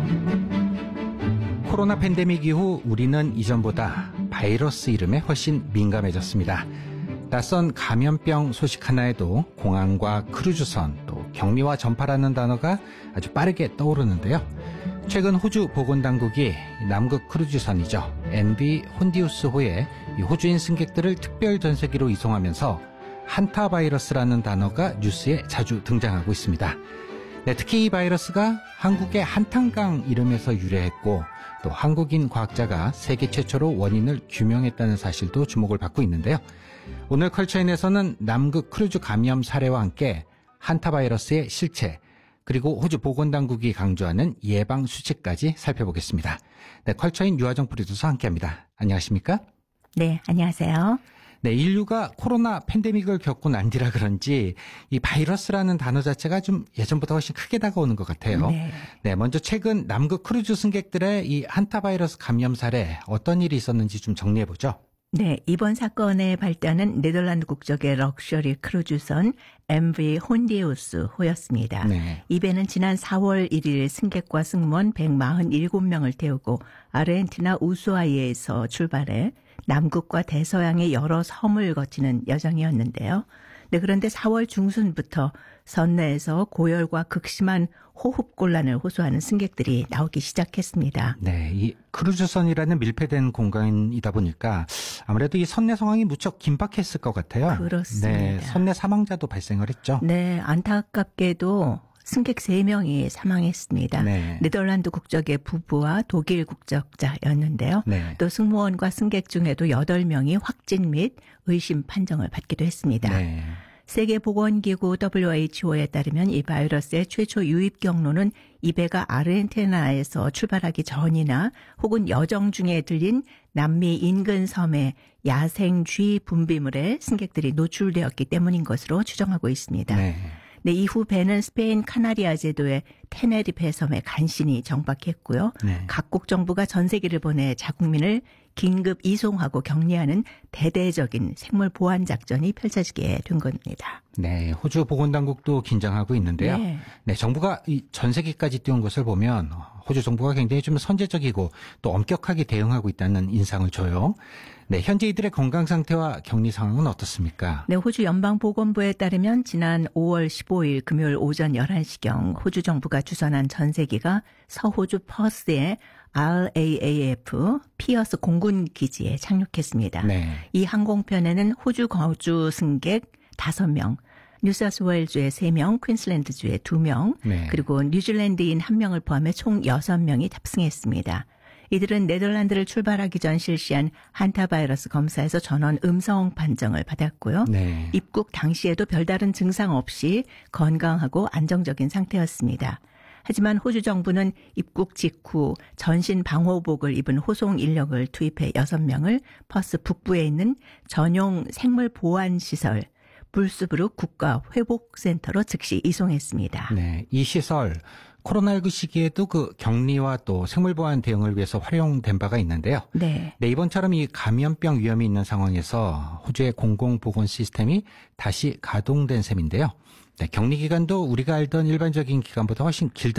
코로나 팬데믹 이후 우리는 이전보다 바이러스 이름에 훨씬 민감해졌습니다. 낯선 감염병 소식 하나에도 공항과 크루즈선, 또 격리와 전파라는 단어가 아주 빠르게 떠오르는데요. 최근 호주 보건당국이 남극 크루즈선이죠. MV 혼디우스호에 호주인 승객들을 특별 전세기로 이송하면서 한타바이러스라는 단어가 뉴스에 자주 등장하고 있습니다. 네, 특히 이 바이러스가 한국의 한탄강 이름에서 유래했고 또 한국인 과학자가 세계 최초로 원인을 규명했다는 사실도 주목을 받고 있는데요. 오늘 컬처인에서는 남극 크루즈 감염 사례와 함께 한타바이러스의 실체, 그리고 호주 보건당국이 강조하는 예방 수칙까지 살펴보겠습니다. 네, 컬처인 유하정 프로듀서 함께합니다. 안녕하십니까? 네, 안녕하세요. 네, 인류가 코로나 팬데믹을 겪고 난 뒤라 그런지 이 바이러스라는 단어 자체가 좀 예전보다 훨씬 크게 다가오는 것 같아요. 네, 먼저 최근 남극 크루즈 승객들의 이 한타바이러스 감염 사례 어떤 일이 있었는지 좀 정리해보죠. 네, 이번 사건의 발단은 네덜란드 국적의 럭셔리 크루즈선 MV 혼디우스호였습니다. 네. 이 배는 지난 4월 1일 승객과 승무원 147명을 태우고 아르헨티나 우수아이에서 출발해 남극과 대서양의 여러 섬을 거치는 여정이었는데요. 네, 그런데 4월 중순부터 선내에서 고열과 극심한 호흡곤란을 호소하는 승객들이 나오기 시작했습니다. 네, 이 크루즈선이라는 밀폐된 공간이다 보니까 아무래도 이 선내 상황이 무척 긴박했을 것 같아요. 그렇습니다. 네, 선내 사망자도 발생을 했죠. 네, 안타깝게도 승객 3명이 사망했습니다. 네. 네덜란드 국적의 부부와 독일 국적자였는데요. 네. 또 승무원과 승객 중에도 8명이 확진 및 의심 판정을 받기도 했습니다. 네. 세계보건기구 WHO에 따르면 이 바이러스의 최초 유입 경로는 이 배가 아르헨티나에서 출발하기 전이나 혹은 여정 중에 들린 남미 인근 섬의 야생 쥐 분비물에 승객들이 노출되었기 때문인 것으로 추정하고 있습니다. 네. 네, 이후 배는 스페인 카나리아 제도의 테네리페 섬에 간신히 정박했고요. 네. 각국 정부가 전세기를 보내 자국민을 긴급 이송하고 격리하는 대대적인 생물 보안 작전이 펼쳐지게 된 겁니다. 네, 호주 보건당국도 긴장하고 있는데요. 네, 정부가 이 전세기까지 띄운 것을 보면 호주 정부가 굉장히 좀 선제적이고 또 엄격하게 대응하고 있다는 인상을 줘요. 네, 현재 이들의 건강 상태와 격리 상황은 어떻습니까? 네, 호주 연방보건부에 따르면 지난 5월 15일 금요일 오전 11시경 호주 정부가 주선한 전세기가 서호주 퍼스의 RAAF 피어스 공군 기지에 착륙했습니다. 네. 이 항공편에는 호주 거주 승객 5명, 뉴사우스웨일주의 3명, 퀸슬랜드주의 2명, 네. 그리고 뉴질랜드인 1명을 포함해 총 6명이 탑승했습니다. 이들은 네덜란드를 출발하기 전 실시한 한타바이러스 검사에서 전원 음성 판정을 받았고요. 네. 입국 당시에도 별다른 증상 없이 건강하고 안정적인 상태였습니다. 하지만 호주 정부는 입국 직후 전신 방호복을 입은 호송 인력을 투입해 6명을 퍼스 북부에 있는 전용 생물 보안 시설 불스브룩 국가 회복센터로 즉시 이송했습니다. 네, 이 시설 코로나19 시기에도 그 격리와 또 생물보안 대응을 위해서 활용된 바가 있는데요. 네. 네, 이번처럼 이 감염병 위험이 있는 상황에서 호주의 공공보건 시스템이 다시 가동된 셈인데요. 네, 격리 기간도 우리가 알던 일반적인 기간보다 훨씬 길다